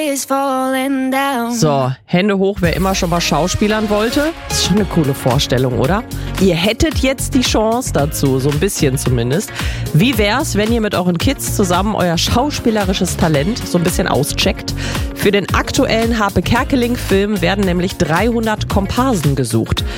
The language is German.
is falling down. So, Hände hoch, wer immer schon mal schauspielern wollte. Ist schon eine coole Vorstellung, oder? Ihr hättet jetzt die Chance dazu, so ein bisschen zumindest. Wie wär's, wenn ihr mit euren Kids zusammen euer schauspielerisches Talent so ein bisschen auscheckt? Für den aktuellen Harpe Kerkeling-Film werden nämlich 300 Komparsen gesucht.